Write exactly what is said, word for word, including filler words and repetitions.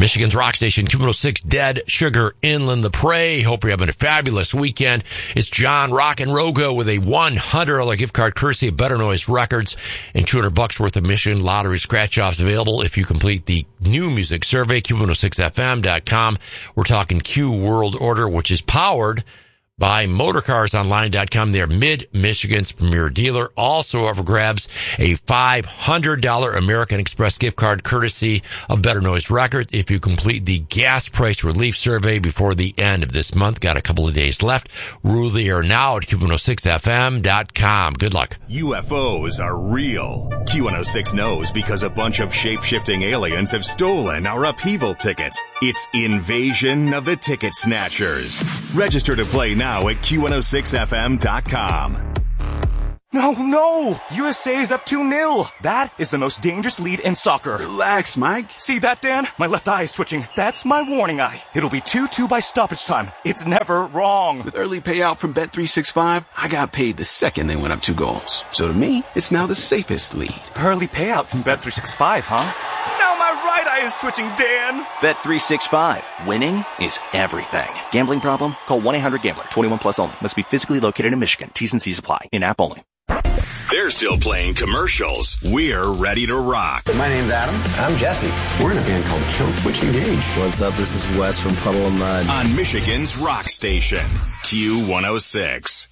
Michigan's Rock Station, Q one oh six, Dead Sugar Inland, the Prey. Hope you're having a fabulous weekend. It's John Rock and Rogo with a one hundred dollars gift card courtesy of Better Noise Records and two hundred bucks worth of Michigan Lottery scratch-offs available if you complete the new music survey, Q one oh six F M dot com. We're talking Q World Order, which is powered by motorcars online dot com. They're Mid-Michigan's premier dealer. Also up for grabs a five hundred dollars American Express gift card courtesy of Better Noise Records if you complete the gas price relief survey before the end of this month. Got a couple of days left. Rule the air now at Q one oh six F M dot com. Good luck. U F Os are real. Q one oh six knows because a bunch of shape-shifting aliens have stolen our upheaval tickets. It's Invasion of the Ticket Snatchers. Register to play now at Q one oh six F M dot com. No, no! U S A is up two nil. That is the most dangerous lead in soccer. Relax, Mike. See that, Dan? My left eye is twitching. That's my warning eye. It'll be two two by stoppage time. It's never wrong. With early payout from Bet three sixty-five, I got paid the second they went up two goals. So to me, it's now the safest lead. Early payout from Bet three sixty-five, huh? Now my right eye is twitching, Dan. Bet three sixty-five. Winning is everything. Gambling problem? Call one eight hundred gambler. twenty-one plus only. Must be physically located in Michigan. T's and C's apply. In-app only. They're still playing commercials. We're ready to rock. My name's Adam. I'm Jesse. We're in a band called Kill Switch Engage. What's up? This is Wes from Puddle of Mud. On Michigan's Rock Station, Q one oh six.